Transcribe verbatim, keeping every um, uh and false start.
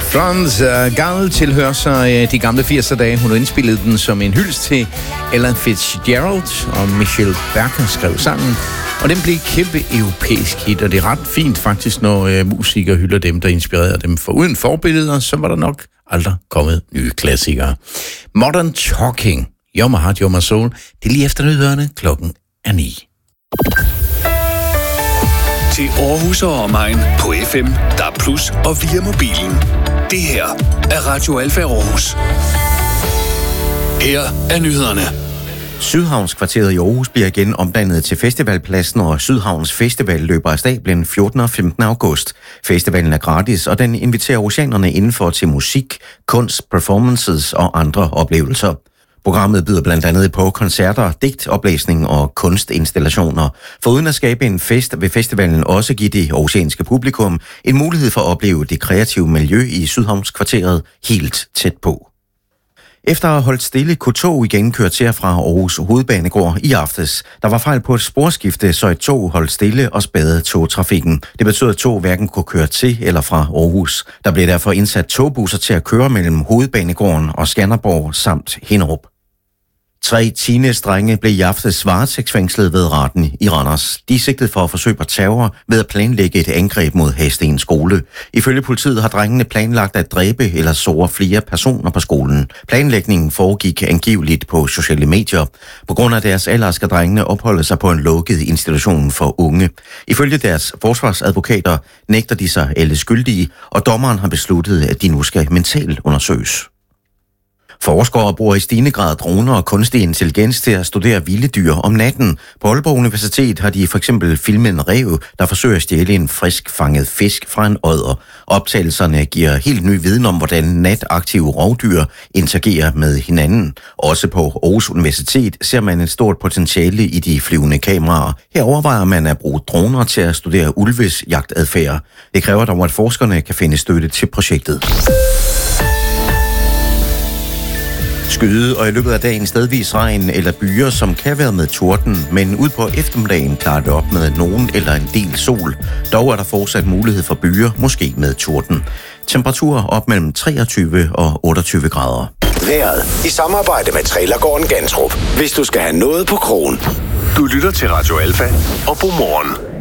France Gall tilhører sig de gamle firser dage. Hun har indspillet den som en hyldest til Ella Fitzgerald, og Michelle Berger skrev sangen. Og den blev et kæmpe europæisk hit, og det er ret fint faktisk, når øh, musikere hylder dem, der inspirerer dem. For uden forbilleder, så var der nok aldrig kommet nye klassikere. Modern Talking, You're My Heart, You're My Soul, det er lige efter nyhederne, klokken er ni. Til Aarhus og omegn på F M, D A B plus, og via mobilen. Det her er Radio Alfa Aarhus. Her er nyhederne. Sydhavnskvarteret i Aarhus bliver igen omdannet til festivalpladsen, og Sydhavns Festival løber af stablen fjortende og femtende august. Festivalen er gratis, og den inviterer oceanerne indenfor til musik, kunst, performances og andre oplevelser. Programmet byder blandt andet på koncerter, digtoplæsning og kunstinstallationer. Foruden at skabe en fest, vil festivalen også give det oceanske publikum en mulighed for at opleve det kreative miljø i Sydhavnskvarteret helt tæt på. Efter at have holdt stille, kunne tog igen køre til fra Aarhus Hovedbanegård i aftes. Der var fejl på et sporskifte, så et tog holdt stille og spærrede togtrafikken. Det betød, at tog hverken kunne køre til eller fra Aarhus. Der blev derfor indsat togbusser til at køre mellem Hovedbanegården og Skanderborg samt Hinderup. Tre teenage-drenge blev i aftes varetægtsfængslet ved retten i Randers. De er sigtet for at forsøge på terror ved at planlægge et angreb mod Hadsten skole. Ifølge politiet har drengene planlagt at dræbe eller såre flere personer på skolen. Planlægningen foregik angiveligt på sociale medier. På grund af deres alder skal drengene opholde sig på en lukket institution for unge. Ifølge deres forsvarsadvokater nægter de sig alle skyldige, og dommeren har besluttet, at de nu skal mentalt undersøges. Forskere bruger i stigende grad droner og kunstig intelligens til at studere vilde dyr om natten. På Aalborg Universitet har de for eksempel filmet en ræv, der forsøger at stjæle en frisk fanget fisk fra en odder. Optagelserne giver helt ny viden om, hvordan nataktive rovdyr interagerer med hinanden. Også på Aarhus Universitet ser man et stort potentiale i de flyvende kameraer. Her overvejer man at bruge droner til at studere ulves jagtadfærd. Det kræver dog, at forskerne kan finde støtte til projektet. Skyde, og i løbet af dagen stedvis regn eller byer, som kan være med torden, men ud på eftermiddagen klarer det op med nogen eller en del sol. Dog er der fortsat mulighed for byer, måske med torden. Temperaturer op mellem treogtyve og otteogtyve grader. Vejret i samarbejde med Trailergården Gantrup. Hvis du skal have noget på krogen. Du lytter til Radio Alfa og Godmorgen.